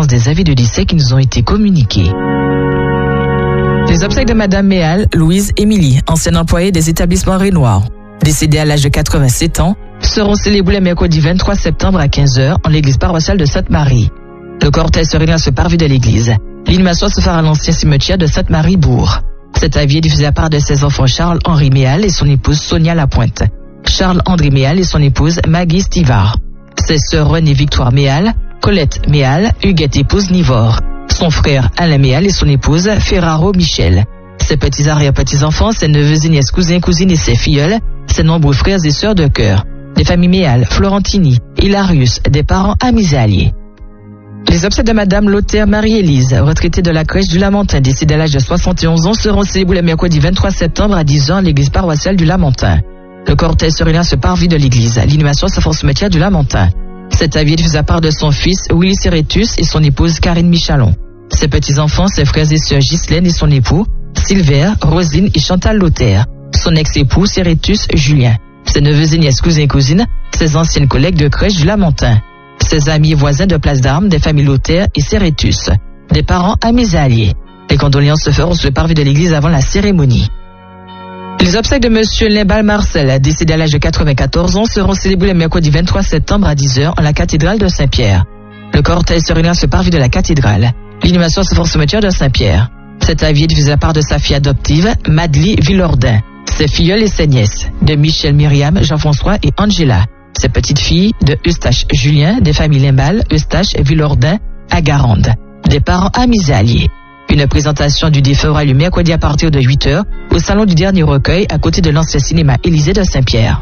des avis de décès qui nous ont été communiqués. Les obsèques de Madame Méal, Louise Émilie, ancienne employée des établissements Renoir, décédée à l'âge de 87 ans, seront célébrées le mercredi 23 septembre à 15h en l'église paroissiale de Sainte-Marie. Le cortège se réunit à ce parvis de l'église. L'inhumation se fera à l'ancien cimetière de Sainte-Marie-Bourg. Cet avis est diffusé à part de ses enfants Charles-Henri Méal et son épouse Sonia Lapointe. Charles-André Méal et son épouse Maggie Stivard. Ses sœurs René Victoire Méal, Colette Méal, Huguette épouse Nivore. Son frère Alain Méal et son épouse Ferraro Michel. Ses petits arrière-petits-enfants, ses neveux et nièces, cousins, cousines et ses filleuls, ses nombreux frères et sœurs de cœur. Des familles Méal, Florentini, Hilarius, des parents amis et alliés. Les obsèques de Madame Lothaire Marie-Élise, retraitée de la crèche du Lamentin, décédée à l'âge de 71 ans, seront célébrées le mercredi 23 septembre à 10h à l'église paroissiale du Lamentin. Le cortège se réunit à ce parvis de l'église. L'inhumation se fera au cimetière du Lamentin. Cet avis est diffusé à part de son fils Willy Serretus et son épouse Karine Michalon. Ses petits-enfants, ses frères et sœurs Ghislaine et son époux, Silver, Rosine et Chantal Lothaire. Son ex-époux Serretus Julien. Ses neveux et nièces, cousins et cousines, ses anciennes collègues de crèche du Lamentin. Ses amis et voisins de Place d'Armes, des familles Lothaire et Serretus. Des parents amis et alliés. Les condoléances se feront sur le parvis de l'église avant la cérémonie. Les obsèques de Monsieur Limbal Marcel, décédé à l'âge de 94 ans, seront célébrées le mercredi 23 septembre à 10h en la cathédrale de Saint-Pierre. Le cortège se réunit à ce parvis de la cathédrale. L'inhumation se fera au cimetière de Saint-Pierre. Cet avis est diffusé à part de sa fille adoptive, Madely Villordin, ses filleuls et ses nièces, de Michel Myriam, Jean-François et Angela, ses petites filles de Eustache Julien, des familles Limbal, Eustache et Villordin, à Garande, des parents amis et alliés. Une présentation du défunt aura lieu mercredi à partir de 8h au salon du dernier recueil à côté de l'ancien cinéma Élysée de Saint-Pierre.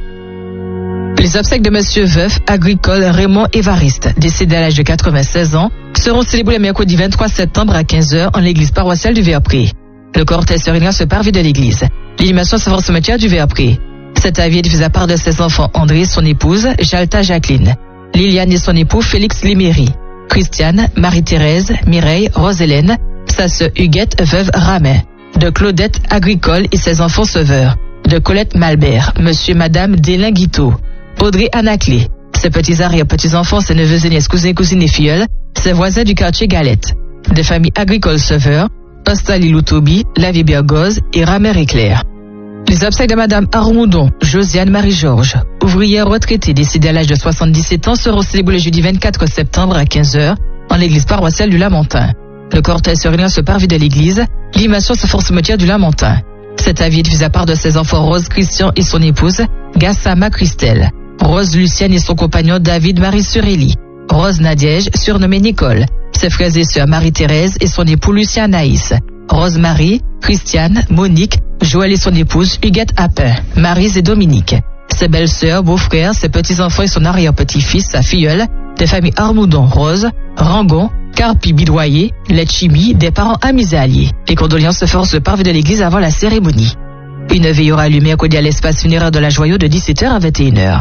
Les obsèques de Monsieur Veuf Agricole Raymond Évariste, décédé à l'âge de 96 ans, seront célébrées le mercredi 23 septembre à 15h en l'église paroissiale du Verpré. Le cortège se réunit à ce parvis de l'église. L'inhumation se fera au cimetière du Verpré. Cet avis est diffusé à part de ses enfants André et son épouse, Jalta Jacqueline, Liliane et son époux Félix Léméry, Christiane, Marie-Thérèse, Mireille, Rose-Hélène, sa sœur Huguette, veuve Ramin, de Claudette Agricole et ses enfants sauveurs, de Colette Malbert, Monsieur et Madame Délin Guiteau, Audrey Anaclé, ses petits arrière-petits-enfants, ses neveux et nièces, cousins, cousines et filleuls, ses voisins du quartier Galette, des familles agricoles sauveurs, Ostali Loutobi, Lavie Bergoz et Ramer Éclair. Les obsèques de Madame Armoudon, Josiane Marie-Georges, ouvrière retraitée décédée à l'âge de 77 ans, seront célébrées le jeudi 24 septembre à 15h en l'église paroissiale du Lamentin. Le cortège se réunit à ce parvis de l'église. L'inhumation se fera au cimetière du Lamentin. Cet avis est diffusé à part de ses enfants Rose Christian et son épouse, Gassama Christelle, Rose Lucienne et son compagnon David Marie Surelli, Rose Nadiège, surnommée Nicole, ses frères et sœurs Marie-Thérèse et son époux Lucien Anaïs, Rose Marie, Christiane, Monique, Joël et son épouse Huguette Appin, Maryse et Dominique, ses belles-sœurs, beaux-frères, ses petits-enfants et son arrière-petit-fils, sa filleule, des familles Armoudon, Rose, Rangon, Carpi Bidoyer, Letchimi, des parents amis et alliés. Les condoléances se feront sur le parvis de l'église avant la cérémonie. Une veille aura lieu mercredi à l'espace funéraire de la Joyau de 17h à 21h.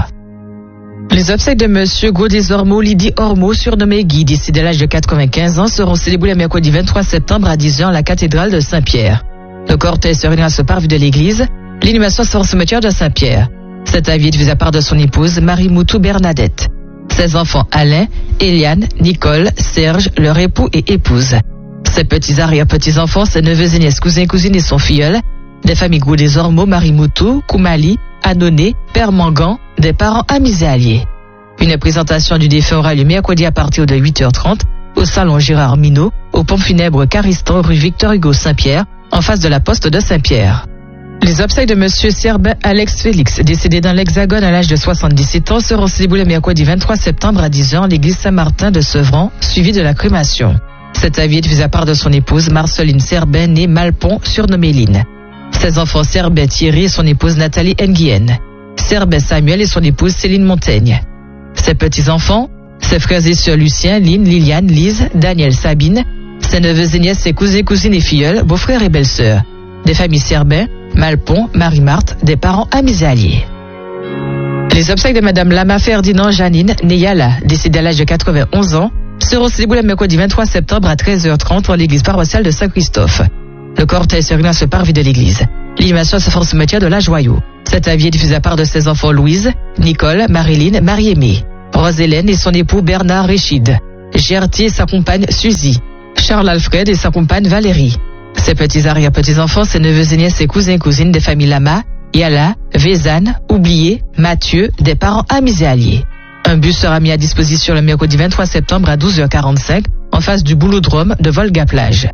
Les obsèques de Monsieur Gaudez Ormeau, Lydie Ormeau, surnommé Guy, décédé à l'âge de 95 ans, seront célébrées le mercredi 23 septembre à 10h à la cathédrale de Saint-Pierre. Le cortège se réunit à ce parvis de l'église. L'inhumation sera au cimetière de Saint-Pierre. Cet avis est diffusé à part de son épouse, Marie Moutou Bernadette. Ses enfants Alain, Eliane, Nicole, Serge, leur époux et épouse. Ses petits arrière-petits-enfants, ses neveux et nièces, cousins et cousines et son filleul, des familles Gaudez Ormeau, Marie Moutou, Koumali, Anoné, Père Mangan, des parents amis et alliés. Une présentation du défunt aura lieu mercredi à partir de 8h30 au salon Gérard Minot, au pont funèbre Caristan, rue Victor Hugo Saint-Pierre, en face de la poste de Saint-Pierre. Les obsèques de Monsieur Serbin Alex Félix, décédé dans l'Hexagone à l'âge de 77 ans, seront célébrées le mercredi 23 septembre à 10h à l'église Saint-Martin de Sevran, suivi de la crémation. Cet avis est diffusé à part de son épouse Marceline Serbin, née Malpon, surnommée Line. Ses enfants Serbin Thierry et son épouse Nathalie Nguyen. Serbin Samuel et son épouse Céline Montaigne. Ses petits-enfants, ses frères et sœurs Lucien, Line, Liliane, Lise, Daniel, Sabine, ses neveux et nièces, ses cousins, cousines et filleuls, beaux-frères et belles-sœurs. Des familles Serbin, Malpon, Marie-Marthe, des parents amis et alliés. Les obsèques de Madame Lama Ferdinand Janine Neyala, décédée à l'âge de 91 ans, seront célébrées le mercredi 23 septembre à 13h30 en l'église paroissiale de Saint-Christophe. Le cortège se réunit à ce parvis de l'église. L'inhumation se fera au cimetière de la Joyau. Cet avis est diffusé à part de ses enfants Louise, Nicole, Marilyn, Marie-Aimée, Rose-Hélène et son époux Bernard Réchid, Gertie et sa compagne Suzy, Charles Alfred et sa compagne Valérie. Ses petits arrière-petits-enfants, ses neveux et nièces, ses cousins et cousines des familles Lama, Yala, Vézane, Oublié, Mathieu, des parents amis et alliés. Un bus sera mis à disposition le mercredi 23 septembre à 12h45 en face du boulodrome de Volga-Plage.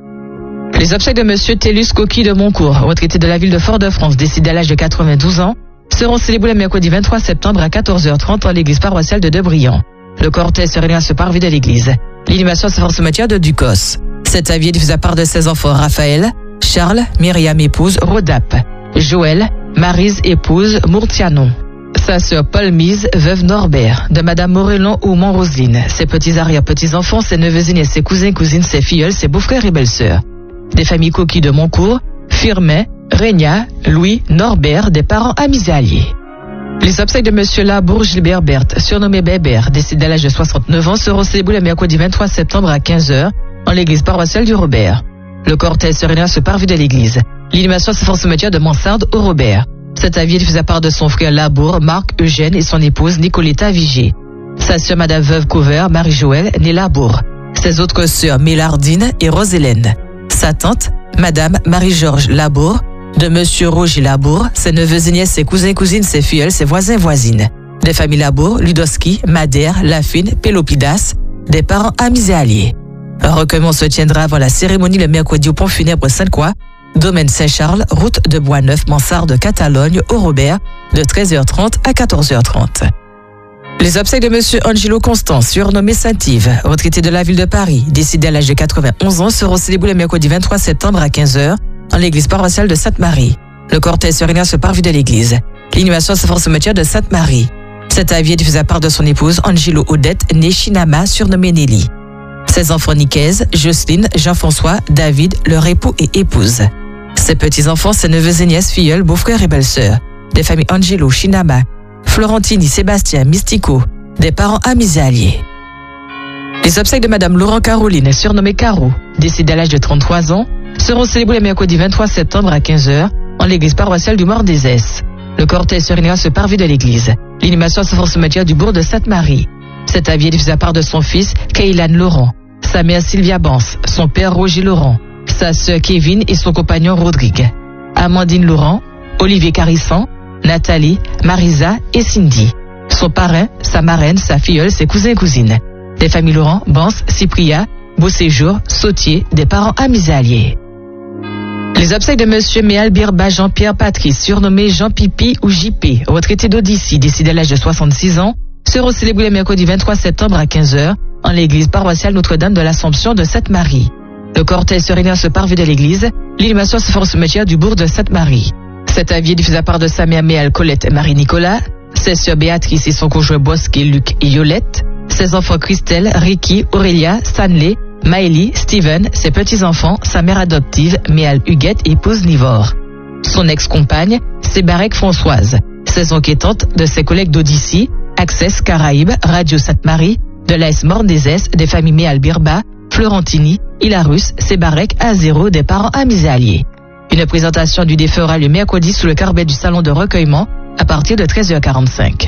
Les obsèques de monsieur Tellus Coquille de Moncourt, retraité de la ville de Fort-de-France, décédé à l'âge de 92 ans, seront célébrés le mercredi 23 septembre à 14h30 en l'église paroissiale de Debriand. Le cortège se réunira à ce parvis de l'église. L'inhumation se fera au cimetière de Ducos. Cet avis est diffusé à part de ses enfants Raphaël, Charles, Myriam épouse Rodap, Joël, Maryse épouse Mourtianon, sa sœur Paul Mise, veuve Norbert, de madame Morellon Aumont Roseline, ses petits arrière-petits-enfants, ses neveux et nièces, ses cousins, cousines, ses filleuls, ses beaux-frères et belles-sœurs. Des familles Coquille de Moncourt, Firmin, Régna, Louis, Norbert, des parents amis et alliés. Les obsèques de monsieur Labour Gilbert Berthe, surnommé Bébert, décédé à l'âge de 69 ans, seront célébrés le mercredi 23 septembre à 15h en l'église paroissiale du Robert. Le cortège se réunira à ce parvis de l'église. L'inhumation se fera au cimetière de Mansarde au Robert. Cet avis est diffusé à part de son frère Labour, Marc Eugène et son épouse Nicoletta Vigier. Sa sœur madame veuve Couvert, Marie-Joëlle, née Labour. Ses autres sœurs Mélardine et Rose-Hélène. Sa tante, madame Marie-Georges Labour, de monsieur Roger Labour, ses neveux et nièces, ses cousins et cousines, ses filleuls, ses voisins et voisines. Des familles Labour, Ludoski, Madère, Lafine, Pélopidas, des parents amis et alliés. Un recueillement se tiendra avant la cérémonie le mercredi au pont funèbre Sainte-Croix, domaine Saint-Charles, route de Bois-Neuf, Mansarde, Catalogne, au Robert, de 13h30 à 14h30. Les obsèques de monsieur Angelo Constant, surnommé Saint-Yves, retraité de la ville de Paris, décédé à l'âge de 91 ans, seront célébrés le mercredi 23 septembre à 15h en l'église paroissiale de Sainte-Marie. Le cortège se réunira à ce parvis de l'église. L'inhumation se fera au cimetière de Sainte-Marie. Cet avis est diffusé à part de son épouse Angelo Odette, née Shinama, surnommée Nelly. Ses enfants Nicaise, Jocelyne, Jean-François, David, leur époux et épouse. Ses petits-enfants, ses neveux et nièces, filleuls, beaux-frères et belles-sœurs. Des familles Angelo, Shinama, Florentini, Sébastien, Mystico, des parents amis et alliés. Les obsèques de madame Laurent Caroline, surnommée Caro, décédée à l'âge de 33 ans, seront célébrés le mercredi 23 septembre à 15h en l'église paroissiale du Mort-des-Esses. Le cortège se réunira à ce parvis de l'église. L'inhumation se fera au cimetière du bourg de Sainte-Marie. Cet avis est diffusé à part de son fils, Kaylan Laurent, sa mère Sylvia Bance, son père Roger Laurent, sa sœur Kevin et son compagnon Rodrigue, Amandine Laurent, Olivier Carissan, Nathalie, Marisa et Cindy. Son parrain, sa marraine, sa filleule, ses cousins et cousines. Des familles Laurent, Bance, Cypria, Beauséjour, Sautier, des parents amis et alliés. Les obsèques de monsieur Méal Birba Jean-Pierre Patrice, surnommé Jean Pipi ou JP, retraité d'Odyssey, décédé à l'âge de 66 ans, seront célébrés le mercredi 23 septembre à 15h en l'église paroissiale Notre-Dame de l'Assomption de Sainte-Marie. Le cortège se réunit à ce parvis de l'église. L'inhumation se fera au cimetière du bourg de Sainte-Marie. Cet avis est diffusé à part de sa mère Méal Colette Marie-Nicolas, ses sœurs Béatrice et son conjoint Bosque, Luc et Yolette, ses enfants Christelle, Ricky, Aurélia, Stanley, Maëlie, Steven, ses petits-enfants, sa mère adoptive, Méal Huguette, épouse Nivore. Son ex-compagne, Sébarek Françoise, ses enquêtantes de ses collègues d'Odyssey, Access Caraïbes, Radio Sainte-Marie, de l'AS Mort-des-Esses, des familles Méal Birba, Florentini, Hilarus, Sébarek, A0, des parents amis et alliés. Une présentation du défunt aura lieu mercredi sous le carbet du salon de recueillement à partir de 13h45.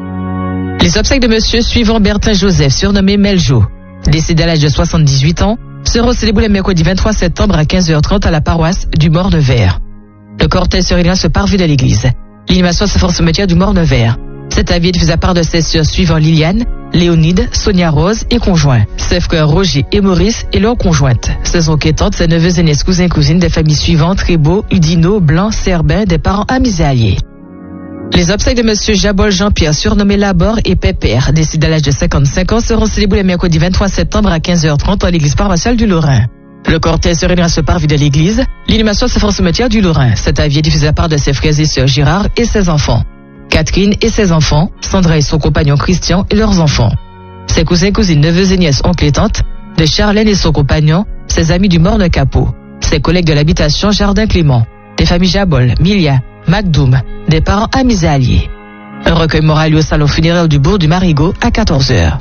Les obsèques de monsieur suivant Bertin Joseph, surnommé Meljo, décédé à l'âge de 78 ans, seront célébrés le mercredi 23 septembre à 15h30 à la paroisse du Mort-de-Vert. Le cortège se réunira à ce parvis de l'église. L'inhumation se fera au cimetière du Mort-de-Vert. Cet avis est diffusé à part de ses sœurs suivant Liliane, Léonide, Sonia Rose et conjoints, ses frères Roger et Maurice et leurs conjointes, ses enquêtantes, ses neveux et nièces, cousins et cousines des familles suivantes, Trébeau, Udino, Blanc, Serbin, des parents amis et alliés. Les obsèques de monsieur Jabol Jean-Pierre, surnommé Labor et Pépère, décédé à l'âge de 55 ans, seront célébrés le mercredi 23 septembre à 15h30 à l'église paroissiale du Lorrain. Le cortège se réunira à ce parvis de l'église. L'inhumation se fera au cimetière du Lorrain. Cet avis est diffusé à part de ses frères et sœurs Girard et ses enfants, Catherine et ses enfants, Sandra et son compagnon Christian et leurs enfants, ses cousins, cousines, neveux et nièces, oncles et tantes, de Charlène et son compagnon, ses amis du Morne-Capot, ses collègues de l'habitation Jardin Clément, des familles Jabol, Milia, Macdoum, des parents amis et alliés. Un recueil moral au salon funéraire du bourg du Marigot à 14h.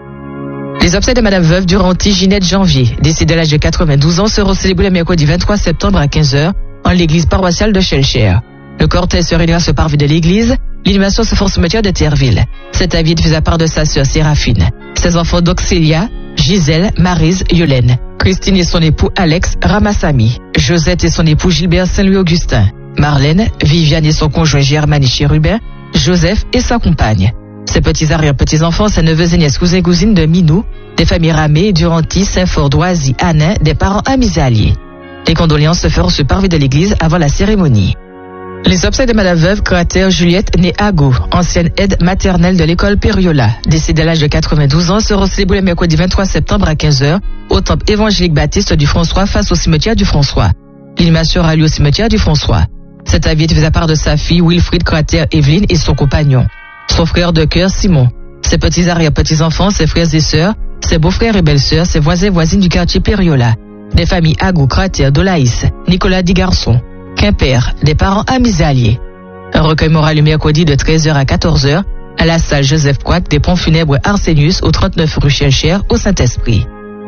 Les obsèques de madame veuve Duranty Ginette Janvier, décédée à l'âge de 92 ans, seront célébrés le mercredi 23 septembre à 15h en l'église paroissiale de Chelcher. Le cortège se réunira à ce parvis de l'église. L'inhumation se fait au cimetière de Terreville. Cet avis est diffusé à part de sa sœur Séraphine. Ses enfants d'Oxélia, Gisèle, Maryse, Yolène, Christine et son époux Alex Ramassamy, Josette et son époux Gilbert Saint-Louis-Augustin, Marlène, Viviane et son conjoint Germanie Chérubin, Joseph et sa compagne. Ses petits arrière-petits-enfants, ses neveux et nièces, cousins et cousines de Minou, des familles Ramé, Duranty, Saint-Fort, Doisy, Anin, des parents amis et alliés. Les condoléances se feront sur le parvis de l'église avant la cérémonie. Les obsèques de Madame Veuve Crater Juliette, née Ago, ancienne aide maternelle de l'école Périola, décédée à l'âge de 92 ans, seront célébrés le mercredi 23 septembre à 15h au temple évangélique baptiste du François face au cimetière du François. L'inhumation aura lieu au cimetière du François. Cet avis est fait à part de sa fille Wilfried Crater Evelyne et son compagnon, son frère de cœur Simon, ses petits arrière-petits-enfants, ses frères et sœurs, ses beaux-frères et belles-sœurs, ses voisins et voisines du quartier Périola, des familles Ago, Crater, Dolaïs, Nicolas Digarçon, Quimper, des parents amis et alliés. Un recueil aura lieu mercredi de 13h à 14h à la salle Joseph Quack des pompes funèbres Arsenius au 39 rue Cherchère au Saint-Esprit.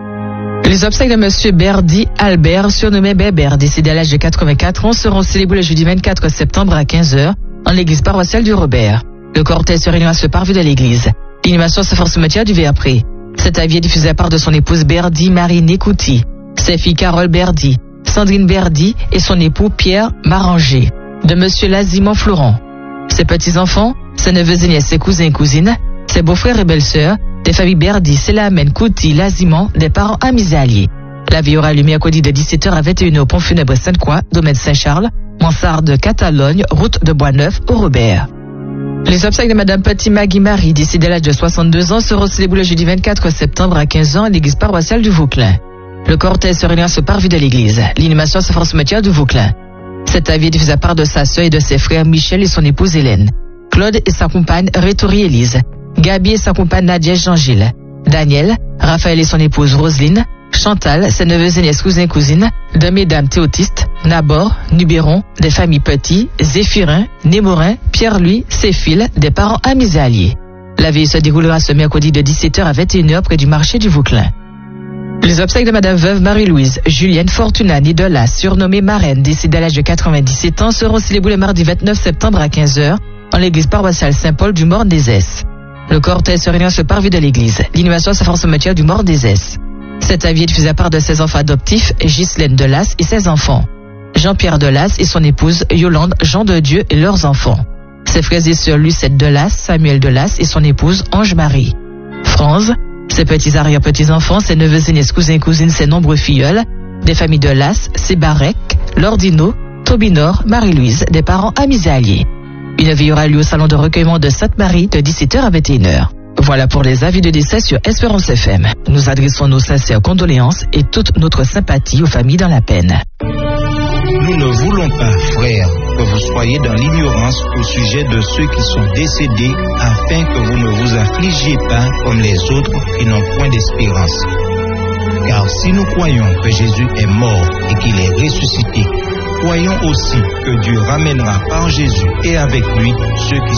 Les obsèques de Monsieur Berdy Albert, surnommé Bébert, décédé à l'âge de 84 ans, seront célébrés le jeudi 24 septembre à 15h en l'église paroissiale du Robert. Le cortège se réunira sur le parvis de l'église. L'inhumation se fera au cimetière du Verpré. Cet avis est diffusé à part de son épouse Berdy Marie Nécouty, ses filles Carole Berdy, Sandrine Berdy et son époux Pierre Maranger, de Monsieur Lazimon Florent. Ses petits-enfants, ses neveux et nièces, ses cousins et cousines, ses beaux-frères et belles-sœurs, des familles Berdy, Selamen, Couty, Lazimon, des parents amis et alliés. La vie aura lieu mercredi de 17h à 21h au pont funèbre Sainte-Croix, domaine Saint-Charles, mansarde Catalogne, route de Boisneuf au Robert. Les obsèques de Madame Petit Maggie Marie, décédée à l'âge de 62 ans, seront célébrées le jeudi 24 septembre à 15h à l'église paroissiale du Vauclin. Le cortège se réunira sur le parvis de l'église. L'inhumation se fera au cimetière du Vauclin. Cet avis est diffusé à part de sa sœur et de ses frères Michel et son épouse Hélène, Claude et sa compagne Rétori Élise, Gabi et sa compagne Nadia Jean-Gilles, Daniel, Raphaël et son épouse Roselyne, Chantal, ses neveux et nièces, cousins et cousines, de mesdames Théotistes, Nabor, Nuberon, des familles Petit, Zéphirin, Némorin, Pierre-Louis, Séphile, des parents amis et alliés. La veille se déroulera ce mercredi de 17h à 21h près du marché du Vauclin. Les obsèques de Madame Veuve Marie-Louise Julienne Fortuna, née de la surnommée Marraine, décédée à l'âge de 97 ans, seront célébrées le mardi 29 septembre à 15h en l'église paroissiale Saint-Paul du Morne-des-Esses. Le cortège se réunira sur le parvis de l'église. L'inhumation se fera au cimetière du Morne-des-Esses. Cet avis est diffusé à part de ses enfants adoptifs, Ghislaine Delas et ses enfants, Jean-Pierre Delas et son épouse Yolande Jean de Dieu et leurs enfants, ses frères et sœurs Lucette Delas, Samuel Delas et son épouse Ange-Marie, Franz, ses petits arrière-petits-enfants, ses neveux et nièces, cousins et cousines, ses nombreux filleuls, des familles Delas, Sébarek, Lordino, Tobinor, Marie-Louise, des parents amis et alliés. Une veille aura lieu au salon de recueillement de Sainte-Marie de 17h à 21h. Voilà pour les avis de décès sur Espérance FM. Nous adressons nos sincères condoléances et toute notre sympathie aux familles dans la peine. Nous ne voulons pas, frères, que vous soyez dans l'ignorance au sujet de ceux qui sont décédés, afin que vous ne vous affligiez pas comme les autres qui n'ont point d'espérance. Car si nous croyons que Jésus est mort et qu'il est ressuscité, croyons aussi que Dieu ramènera par Jésus et avec lui ceux qui